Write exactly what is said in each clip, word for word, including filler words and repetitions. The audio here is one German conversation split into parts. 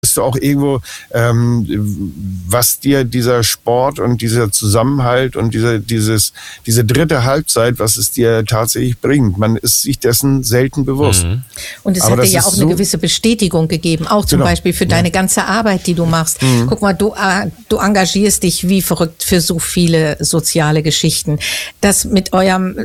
Bist du auch irgendwo, ähm, was dir dieser Sport und dieser Zusammenhalt und diese, dieses, diese dritte Halbzeit, was es dir tatsächlich bringt. Man ist sich dessen selten bewusst. Mhm. Und es Aber hat dir ja das auch ist eine so gewisse Bestätigung gegeben, auch zum Genau. Beispiel für Ja. deine ganze Arbeit, die du machst. Mhm. Guck mal, du, äh, du engagierst dich wie verrückt für so viele soziale Geschichten. Das mit eurem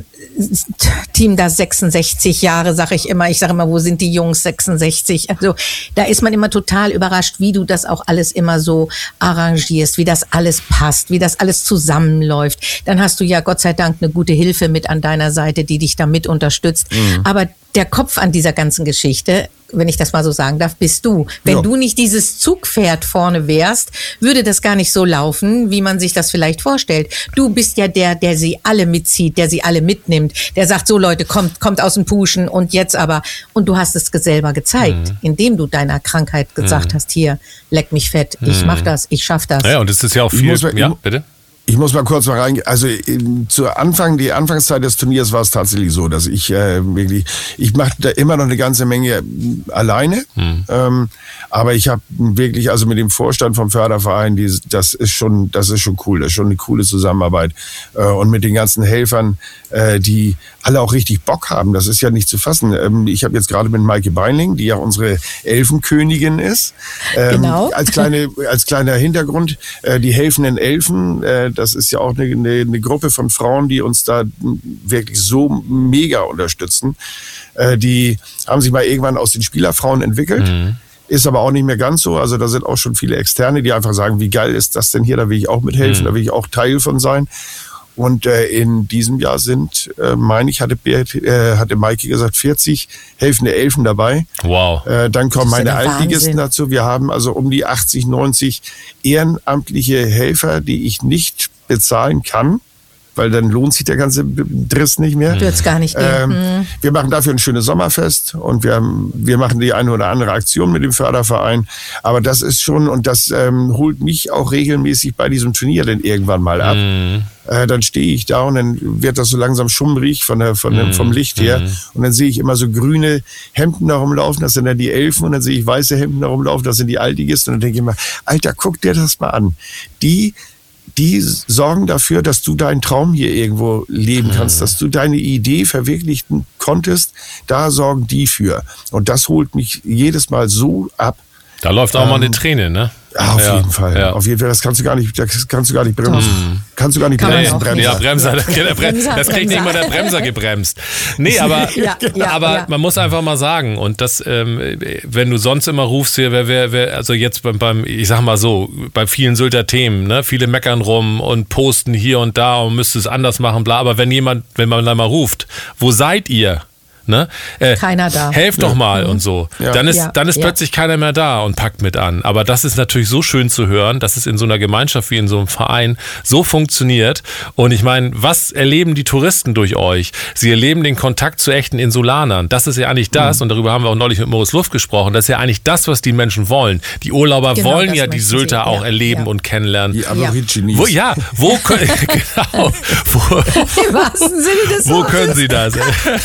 Team da sechsundsechzig Jahre, sage ich immer. Ich sage immer, wo sind die Jungs sechsundsechzig? Also da ist man immer total überrascht, wie du das auch alles immer so arrangierst, wie das alles passt, wie das alles zusammenläuft. Dann hast du ja Gott sei Dank eine gute Hilfe mit an deiner Seite, die dich da mit unterstützt. Mhm. Aber der Kopf an dieser ganzen Geschichte, wenn ich das mal so sagen darf, bist du. Wenn ja. du nicht dieses Zugpferd vorne wärst, würde das gar nicht so laufen, wie man sich das vielleicht vorstellt. Du bist ja der, der sie alle mitzieht, der sie alle mitnimmt, der sagt, so Leute, kommt, kommt aus dem Puschen und jetzt aber. Und du hast es selber gezeigt, mhm. indem du deiner Krankheit gesagt mhm. hast, hier, leck mich fett, ich mhm. mach das, ich schaff das. Ja, und es ist ja auch viel, muss, ja, bitte? Ich muss mal kurz mal rein. Also in, zu Anfang, die Anfangszeit des Turniers war es tatsächlich so, dass ich äh, wirklich, ich mache da immer noch eine ganze Menge alleine. Hm. Ähm, aber ich habe wirklich, also mit dem Vorstand vom Förderverein, die, das ist schon, das ist schon cool, das ist schon eine coole Zusammenarbeit. Äh, und mit den ganzen Helfern, äh, die alle auch richtig Bock haben. Das ist ja nicht zu fassen. Ähm, ich habe jetzt gerade mit Maike Beinling, die ja unsere Elfenkönigin ist. Ähm, genau. Als kleine, als kleiner Hintergrund, äh, die helfenden Elfen. Äh, Das ist ja auch eine, eine, eine Gruppe von Frauen, die uns da wirklich so mega unterstützen. Äh, die haben sich mal irgendwann aus den Spielerfrauen entwickelt. Mhm. Ist aber auch nicht mehr ganz so. Also da sind auch schon viele Externe, die einfach sagen, wie geil ist das denn hier? Da will ich auch mithelfen, mhm. da will ich auch Teil von sein. Und äh, in diesem Jahr sind, äh, meine ich, hatte, äh, hatte Maike gesagt, vierzig helfende Elfen dabei. Wow. Äh, dann kommen meine Altligisten Wahnsinn. dazu. Wir haben also um die achtzig, neunzig ehrenamtliche Helfer, die ich nicht bezahlen kann, weil dann lohnt sich der ganze Driss nicht mehr. Wird's gar nicht gehen. Ähm, mhm. Wir machen dafür ein schönes Sommerfest und wir, wir machen die eine oder andere Aktion mit dem Förderverein. Aber das ist schon, und das ähm, holt mich auch regelmäßig bei diesem Turnier dann irgendwann mal ab. Mhm. Äh, dann stehe ich da und dann wird das so langsam schummrig von der, von dem, vom Licht her. Mhm. Und dann sehe ich immer so grüne Hemden da rumlaufen, das sind dann die Elfen. Und dann sehe ich weiße Hemden da rumlaufen, das sind die Altigisten. Und dann denke ich immer, Alter, guck dir das mal an. Die Die sorgen dafür, dass du deinen Traum hier irgendwo leben kannst, dass du deine Idee verwirklichen konntest. Da sorgen die für. Und das holt mich jedes Mal so ab. Da läuft auch ähm, mal eine Träne, ne? Ja, auf ja, jeden Fall. Ja. Auf jeden Fall. Das kannst du gar nicht, das kannst du gar nicht bremsen. Mhm. Kannst du gar nicht Kann man bremsen. auch bremsen. nicht. Ja, Bremser, der, der Bremser, Bremser, das kriegt nicht mal der Bremser gebremst. Nee, aber, Ja, ja, aber ja. man muss einfach mal sagen, und das, ähm, wenn du sonst immer rufst hier, wer, wer, wer, also jetzt beim, beim, ich sag mal so, bei vielen Sylter Themen, ne, viele meckern rum und posten hier und da und müsste es anders machen, bla, aber wenn jemand, wenn man da mal ruft, wo seid ihr? Ne? Äh, Keiner da. Helft doch Ja. mal Mhm. und so. Ja. Dann ist, Ja. dann ist Ja. plötzlich keiner mehr da und packt mit an. Aber das ist natürlich so schön zu hören, dass es in so einer Gemeinschaft wie in so einem Verein so funktioniert. Und ich meine, was erleben die Touristen durch euch? Sie erleben den Kontakt zu echten Insulanern. Das ist ja eigentlich das, mhm. und darüber haben wir auch neulich mit Moritz Luft gesprochen, das ist ja eigentlich das, was die Menschen wollen. Die Urlauber Genau, wollen das ja die möchten Sylter sie. auch Ja. erleben Ja. und kennenlernen. Die Aborigines. Wo, ja, wo können, genau, wo, Im wahrsten Sinne des wo Wortes. können Sie das?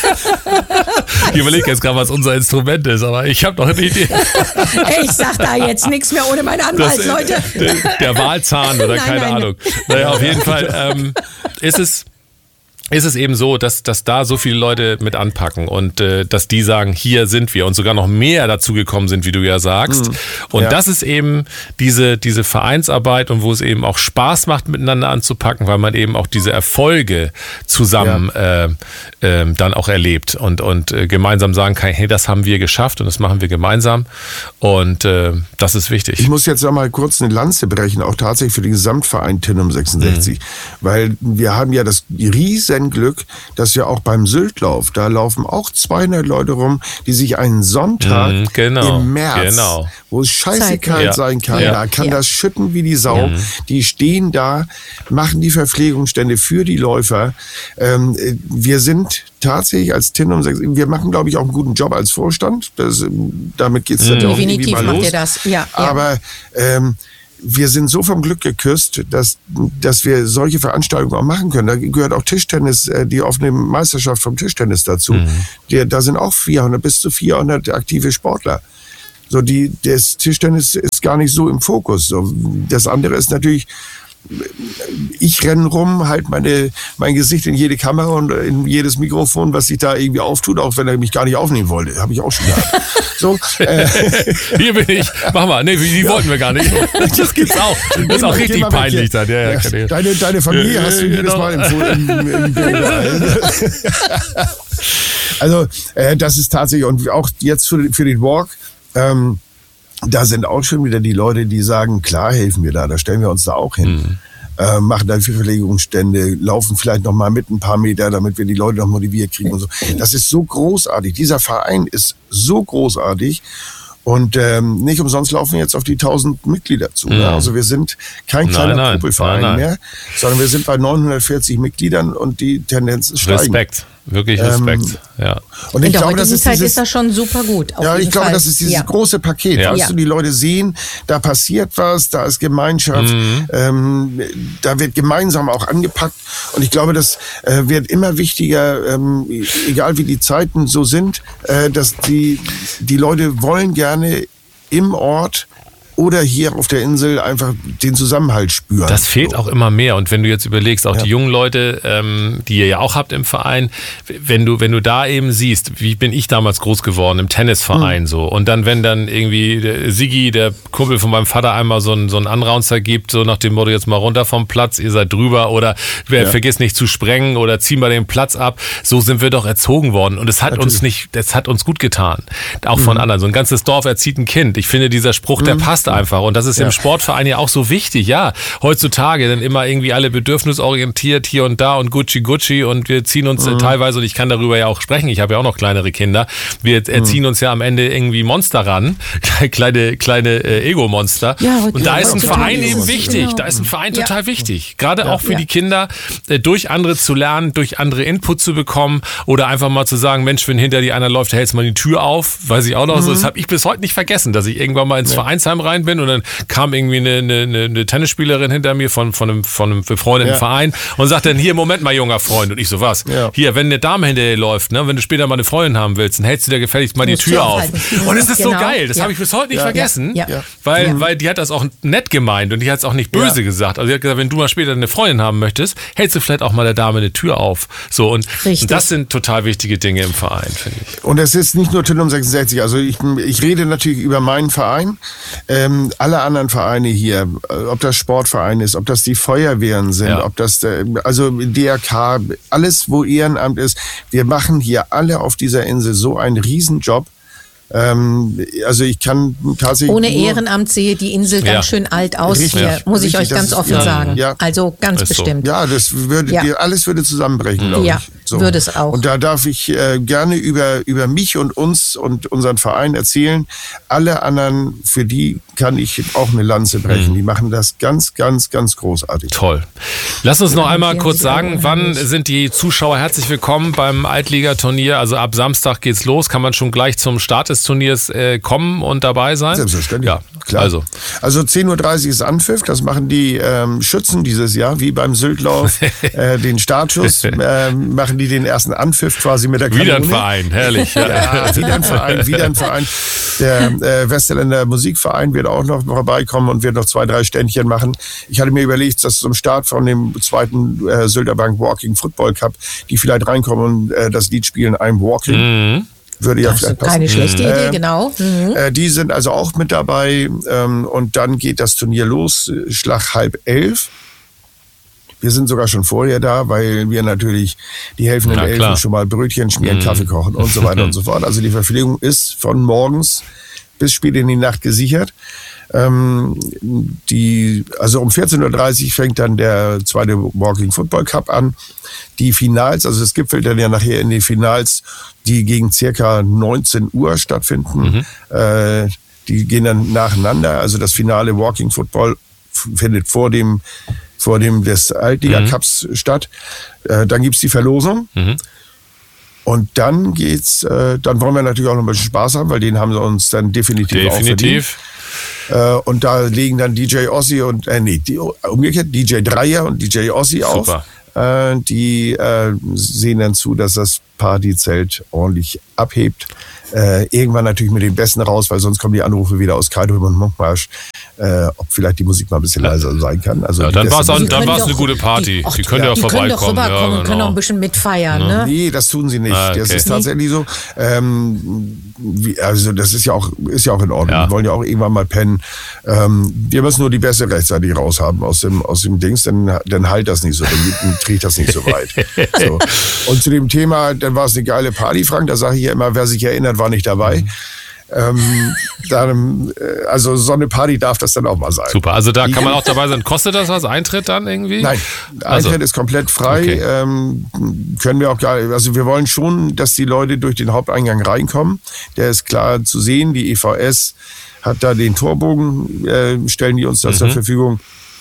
Ich überlege jetzt gerade, was unser Instrument ist, aber ich habe noch eine Idee. Ich sag da jetzt nichts mehr ohne meinen Anwalt, Das, Leute. Der, der Wahlzahn oder Nein, keine nein, Ahnung. Naja, auf jeden Fall ähm, ist es ist es eben so, dass, dass da so viele Leute mit anpacken und äh, dass die sagen, hier sind wir und sogar noch mehr dazu gekommen sind, wie du ja sagst. Mhm. Und Ja. das ist eben diese, diese Vereinsarbeit und wo es eben auch Spaß macht, miteinander anzupacken, weil man eben auch diese Erfolge zusammen ja. äh, äh, dann auch erlebt und, und äh, gemeinsam sagen kann, hey, das haben wir geschafft und das machen wir gemeinsam und äh, das ist wichtig. Ich muss jetzt noch mal kurz eine Lanze brechen, auch tatsächlich für den Gesamtverein Tinnum sechsundsechzig, mhm. weil wir haben ja das riesen Glück, dass wir auch beim Syltlauf, da laufen auch zweihundert Leute rum, die sich einen Sonntag mhm, genau, im März, genau. wo es scheiße kalt ja. sein kann, ja. da kann Ja. das schütten wie die Sau. Mhm. Die stehen da, machen die Verpflegungsstände für die Läufer. Ähm, wir sind tatsächlich als Tinnum sechsundsechzig, wir machen, glaube ich, auch einen guten Job als Vorstand. Das, damit geht es Mhm. dann auch irgendwie Definitiv mal macht los. ihr das. Ja, ja. Aber ähm, wir sind so vom Glück geküsst, dass, dass wir solche Veranstaltungen auch machen können. Da gehört auch Tischtennis, äh, die offene Meisterschaft vom Tischtennis dazu. Mhm. Die, da sind auch vierhundert, bis zu vierhundert aktive Sportler. So die, das Tischtennis ist gar nicht so im Fokus. So, das andere ist natürlich, ich renne rum, halt meine, mein Gesicht in jede Kamera und in jedes Mikrofon, was sich da irgendwie auftut, auch wenn er mich gar nicht aufnehmen wollte. Habe ich auch schon gehabt. So, äh, Hier bin ich. Mach mal. Nee, die wollten wir gar nicht. Das gibt's auch. Das ist auch richtig peinlich dann. Ja, ja, deine, deine Familie hast du jedes genau. Mal im, im, im Bild. Also, äh, das ist tatsächlich, und auch jetzt für, für den Walk, ähm, da sind auch schon wieder die Leute, die sagen, klar helfen wir da, da stellen wir uns da auch hin. Mhm. Äh, machen da Verpflegungsstände, laufen vielleicht noch mal mit ein paar Meter, damit wir die Leute noch motiviert kriegen und so. Das ist so großartig. Dieser Verein ist so großartig. Und ähm, nicht umsonst laufen wir jetzt auf die tausend Mitglieder zu. Mhm. Ne? Also wir sind kein kleiner nein, nein, Kuppelverein nein, nein. mehr, sondern wir sind bei neunhundertvierzig Mitgliedern und die Tendenz ist steigend. Respekt. Wirklich Respekt, ähm, ja. Und ich in der glaube, das ist Zeit dieses, ist das schon super gut. Ja, ich glaube, Fall. das ist dieses ja. große Paket. Ja. Weißt ja. du, die Leute sehen, da passiert was, da ist Gemeinschaft, mhm. ähm, da wird gemeinsam auch angepackt. Und ich glaube, das äh, wird immer wichtiger, ähm, egal wie die Zeiten so sind, äh, dass die, die Leute wollen gerne im Ort oder hier auf der Insel einfach den Zusammenhalt spüren. Das fehlt so. auch immer mehr. Und wenn du jetzt überlegst, auch ja. die jungen Leute, ähm, die ihr ja auch habt im Verein, wenn du, wenn du da eben siehst, wie bin ich damals groß geworden im Tennisverein mhm. so. Und dann, wenn dann irgendwie der Sigi, der Kumpel von meinem Vater, einmal so einen, so einen Anraunzer gibt, so nach dem Motto, jetzt mal runter vom Platz, ihr seid drüber oder ja. vergiss nicht zu sprengen oder zieh mal den Platz ab. So sind wir doch erzogen worden. Und es hat Natürlich. uns nicht, das hat uns gut getan. Auch mhm. von anderen. So ein ganzes Dorf erzieht ein Kind. Ich finde, dieser Spruch, mhm. der passt einfach. Und das ist ja. im Sportverein ja auch so wichtig. Ja, heutzutage dann immer irgendwie alle bedürfnisorientiert hier und da und Gucci Gucci und wir ziehen uns mhm. teilweise, und ich kann darüber ja auch sprechen, ich habe ja auch noch kleinere Kinder, wir erziehen mhm. uns ja am Ende irgendwie Monster ran, kleine, kleine äh, Ego-Monster. Ja, und da ist ein Verein eben wichtig. Genau. Da ist ein Verein ja. total wichtig. Gerade ja. auch für ja. die Kinder, äh, durch andere zu lernen, durch andere Input zu bekommen oder einfach mal zu sagen, Mensch, wenn hinter dir einer läuft, hältst mal die Tür auf. Weiß ich auch noch mhm. so. Das habe ich bis heute nicht vergessen, dass ich irgendwann mal ins ja. Vereinsheim rein bin und dann kam irgendwie eine, eine, eine Tennisspielerin hinter mir von, von einem, von einem befreundeten ja. Verein und sagt dann, hier, Moment mal, junger Freund. Und ich so, was? Ja. Hier, wenn eine Dame hinter dir läuft, ne, wenn du später mal eine Freundin haben willst, dann hältst du dir gefälligst mal die Tür auf. Und es ist genau. so geil. Das ja. habe ich bis heute nicht ja. vergessen, ja. Ja. Weil, ja. weil die hat das auch nett gemeint und die hat es auch nicht böse ja. gesagt. Also die hat gesagt, wenn du mal später eine Freundin haben möchtest, hältst du vielleicht auch mal der Dame eine Tür auf. So, und, und das sind total wichtige Dinge im Verein, finde ich. Und es ist nicht nur Tüllum sechsundsechzig. Also ich, ich rede natürlich über meinen Verein. Ähm, alle anderen Vereine hier, ob das Sportverein ist, ob das die Feuerwehren sind, ja. ob das, also D R K, alles, wo Ehrenamt ist. Wir machen hier alle auf dieser Insel so einen Riesenjob. Ähm, also ich kann tatsächlich... Ohne Ehrenamt sehe die Insel ja. ganz schön alt aus Richtig, hier, muss ich euch ganz offen ja, sagen. Ja. Also ganz ist bestimmt. So. Ja, das würde, ja. alles würde zusammenbrechen, glaube ja. ich. So. Würde es auch. Und da darf ich äh, gerne über, über mich und uns und unseren Verein erzählen. Alle anderen, für die kann ich auch eine Lanze brechen. Mhm. Die machen das ganz, ganz, ganz großartig. Toll. Lass uns noch einmal kurz sagen, wann sind die Zuschauer herzlich willkommen beim Altligaturnier? Also ab Samstag geht's los. Kann man schon gleich zum Start des Turniers äh, kommen und dabei sein? Selbstverständlich. Ja, klar. Also, also zehn Uhr dreißig ist Anpfiff. Das machen die ähm, Schützen dieses Jahr, wie beim Syltlauf. äh, den Startschuss äh, machen die den ersten Anpfiff quasi mit der Kanone. Wieder ein Verein, herrlich. Ja, ja wieder ein Verein, wieder ein Verein. Der äh, Westerländer Musikverein wird auch noch vorbeikommen und wird noch zwei, drei Ständchen machen. Ich hatte mir überlegt, dass zum Start von dem zweiten äh, Sylterbank Walking Football Cup, die vielleicht reinkommen und äh, das Lied spielen, I'm Walking. Mhm. Würde ja das ist keine schlechte Idee, äh, genau. Mhm. Äh, die sind also auch mit dabei ähm, und dann geht das Turnier los, Schlag halb elf. Wir sind sogar schon vorher da, weil wir natürlich die helfenden Na, Elfen schon mal Brötchen schmieren, mm. Kaffee kochen und so weiter und so fort. Also die Verpflegung ist von morgens bis spät in die Nacht gesichert. Ähm, die, also um vierzehn Uhr dreißig fängt dann der zweite Walking Football Cup an. Die Finals, also es gipfelt dann ja nachher in die Finals, die gegen circa neunzehn Uhr stattfinden. Mhm. Äh, die gehen dann nacheinander. Also das Finale Walking Football findet vor dem vor dem des Altliga-Cups mhm. statt. Äh, dann gibt's die Verlosung. Mhm. Und dann geht's, äh, dann wollen wir natürlich auch noch ein bisschen Spaß haben, weil den haben sie uns dann definitiv, definitiv. auch verdient. Äh, und da legen dann D J Ossi und, äh, nee, die, umgekehrt, D J Dreier und D J Ossi auf. Äh, die äh, sehen dann zu, dass das Partyzelt ordentlich abhebt. Äh, irgendwann natürlich mit den Besten raus, weil sonst kommen die Anrufe wieder aus Kaidrum und Montmarsch, äh, ob vielleicht die Musik mal ein bisschen leiser sein kann. Also ja, dann war es eine doch, gute Party. Die, ach, die können ja, ja vorbeikommen. Die können doch rüberkommen ja, und können auch ein bisschen mitfeiern. Ja. Ne? Nee, das tun sie nicht. Ah, okay. Das ist tatsächlich so. Ähm, wie, also das ist ja auch ist ja auch in Ordnung. Ja. Wir wollen ja auch irgendwann mal pennen. Ähm, wir müssen nur die Bässe rechtzeitig raushaben aus dem aus dem Dings, dann dann halt das nicht so, dann trägt das nicht so weit. So. Und zu dem Thema, dann war es eine geile Party, Frank. Da sage ich ja immer, wer sich erinnert, war nicht dabei. Ähm, dann, also so eine Party darf das dann auch mal sein. Super, also da kann man auch dabei sein. Kostet das was, Eintritt dann irgendwie? Nein, Eintritt also. ist komplett frei. Okay. Ähm, können wir auch gar, also wir wollen schon, dass die Leute durch den Haupteingang reinkommen. Der ist klar zu sehen. Die E V S hat da den Torbogen, äh, stellen die uns das mhm. zur Verfügung.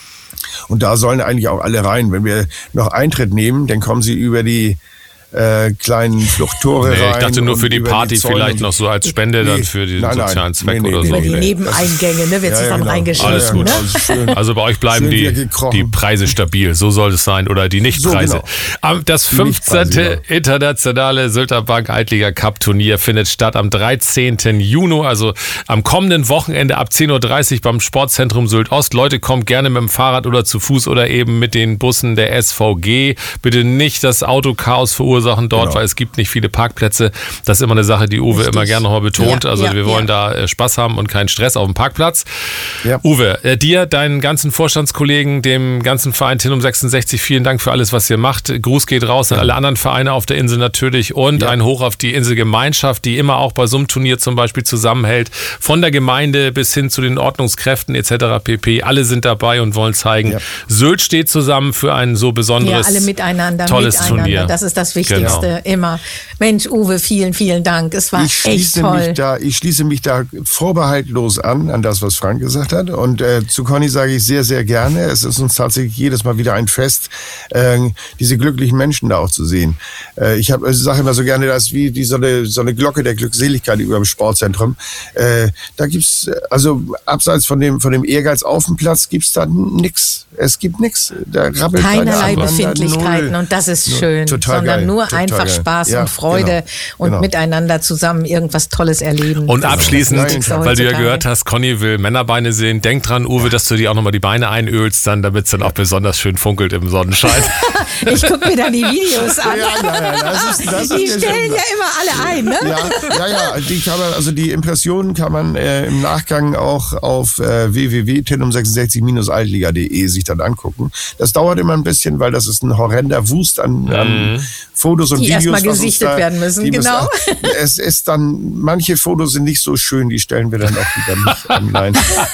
Und da sollen eigentlich auch alle rein. Wenn wir noch Eintritt nehmen, dann kommen sie über die Äh, kleinen Fluchttore nee, rein. Ich dachte nur für die Party die vielleicht noch so als Spende nee, dann für den nein, sozialen Zweck nee, nee, oder nee, so. Über die nee, Nebeneingänge, ne, wird es ja, ja, dann genau. reingeschrieben. Alles gut. Ne? Also, also bei euch bleiben die, die Preise stabil, so soll es sein. Oder die Nichtpreise. So, genau. Das fünfzehnte internationale Sylter Bank Altliga Cup Turnier findet statt am dreizehnten Juni, also am kommenden Wochenende ab zehn Uhr dreißig beim Sportzentrum Sylt Ost. Leute, kommt gerne mit dem Fahrrad oder zu Fuß oder eben mit den Bussen der S V G. Bitte nicht das Autochaos verursachen dort, genau. weil es gibt nicht viele Parkplätze. Das ist immer eine Sache, die Uwe Richtig. immer gerne nochmal betont. Ja, also ja, wir wollen ja. da äh, Spaß haben und keinen Stress auf dem Parkplatz. Ja. Uwe, äh, dir, deinen ganzen Vorstandskollegen, dem ganzen Verein Tinum sechsundsechzig, vielen Dank für alles, was ihr macht. Gruß geht raus an ja. alle anderen Vereine auf der Insel natürlich und ja. ein Hoch auf die Inselgemeinschaft, die immer auch bei so einem Turnier zum Beispiel zusammenhält. Von der Gemeinde bis hin zu den Ordnungskräften et cetera pp. Alle sind dabei und wollen zeigen, ja. Sylt steht zusammen für ein so besonderes, ja, alle miteinander, tolles miteinander. Turnier. Das ist das Wichtigste. Genau. Immer. Mensch, Uwe, vielen, vielen Dank. Es war ich echt toll. Mich da, ich schließe mich da vorbehaltlos an, an das, was Frank gesagt hat. Und äh, zu Conny sage ich sehr, sehr gerne. Es ist uns tatsächlich jedes Mal wieder ein Fest, äh, diese glücklichen Menschen da auch zu sehen. Äh, ich habe, also sage immer so gerne, das ist wie, wie so, eine, so eine Glocke der Glückseligkeit über dem Sportzentrum. Äh, da gibt's, also abseits von dem, von dem Ehrgeiz auf dem Platz, gibt's da nix. Es gibt nix. Da rabbelt keinerlei Befindlichkeiten und das ist schön, total sondern geil, nur total einfach geil. Spaß ja, und Freude genau, und genau. miteinander zusammen irgendwas Tolles erleben. Und abschließend, weil du ja heutzutage. gehört hast, Conny will Männerbeine sehen, denk dran, Uwe, dass du dir auch nochmal die Beine einölst, dann, damit es dann auch besonders schön funkelt im Sonnenschein. Ich gucke mir dann die Videos an. Ja, ja, ja, das ist, das die ist stellen ja immer alle ein, ne? Ja, ja, ja, die kann man, also die Impressionen kann man äh, im Nachgang auch auf äh, w w w punkt tinum sechsundsechzig altliga punkt de sich dann angucken. Das dauert immer ein bisschen, weil das ist ein horrender Wust an, mhm. an Fotos und die Videos. Die erstmal gesichtet da, werden müssen, genau. Müssen, es ist dann, manche Fotos sind nicht so schön, die stellen wir dann auch wieder nicht online.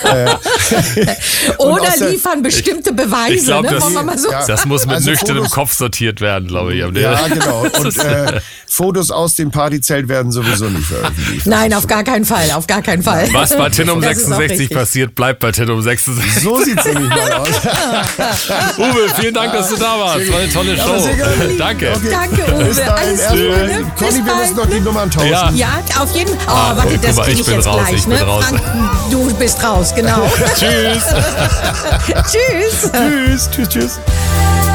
Oder liefern bestimmte Beweise, ich glaub, ne? Das, mal so. das muss mit also nüchternem Fotos, Kopf sortiert werden, glaube ich. Ja, genau. Und äh, Fotos aus dem Partyzelt werden sowieso nicht veröffentlicht. Nein, auf gar keinen Fall, auf gar keinen Fall. Was bei Tinum sechsundsechzig passiert, bleibt bei Tinum sechsundsechzig. So sieht's nämlich mal aus. Uwe, vielen Dank, dass du da warst. War eine tolle Show. Danke. Okay. Danke, Uwe. Alles Gute. Conny, wir müssen noch die Nummern tauschen. Ja, ja auf jeden Fall. Oh, ah, warte, das kriege ich, ich jetzt raus, gleich. ich Ne? bin raus. Frank, du bist raus, genau. Tschüss. Tschüss. Tschüss. Tschüss, tschüss.